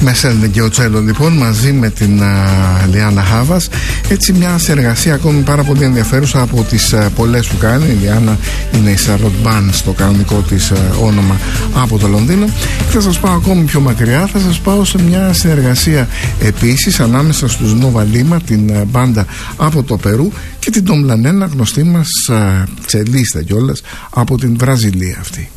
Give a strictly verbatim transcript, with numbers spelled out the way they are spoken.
Μεσέλνε και ο Τσέλο λοιπόν μαζί με την uh, Λιάννα Χάβας. Έτσι μια συνεργασία ακόμη πάρα πολύ ενδιαφέρουσα από τις uh, πολλές που κάνει. Η Λιάννα είναι η Charlotte Band στο κανονικό της uh, όνομα από το Λονδίνο. Και θα σας πάω ακόμη πιο μακριά. Θα σας πάω σε μια συνεργασία επίσης ανάμεσα στους Nova Lima, την uh, μπάντα από το Περού, και την Tom Lanena, γνωστή μας uh, τσελίστα κιόλας από την Βραζιλία αυτή.